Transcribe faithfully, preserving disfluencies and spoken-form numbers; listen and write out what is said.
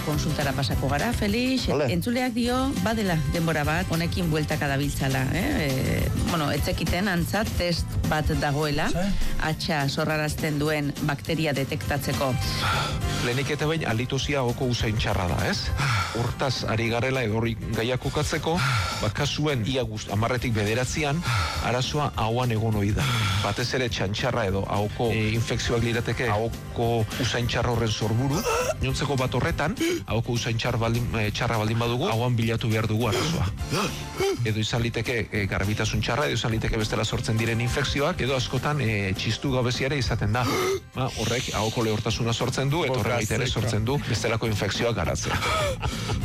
konsultara pasako gara, Felix. Vale. Entzuleak dio, badela denbora bat, honekin bueltaka dabiltzala. Eh? E, bueno, etzekiten antzat test bat dagoela, atxa sorrarazten duen bakteria detektatzeko. Lehenik eta behin alitozia oko usain txarra da, ez? Hortaz, ari garela edo hori gaiak kokatzeko, bakasuen ia gust, amarretik bederatzean, arazoa ahoan egon hori da. Batez ere txantxarra edo ahoko e, infekzioak lirateke ahoko usain txarra horren sorburu, niontzeko bat horretan, ahoko usain txarra baldin, e, txarra baldin badugu, ahoan bilatu behar dugu arazoa. Edo izan liteke e, garbitasun txarra, edo izan liteke bestela sortzen diren infekzioak, edo askotan e, txistu gabeziare izaten da. Ba, horrek ahoko lehortasuna sortzen du, eta horrek ere sortzen du bestelako infekzioak garatzea.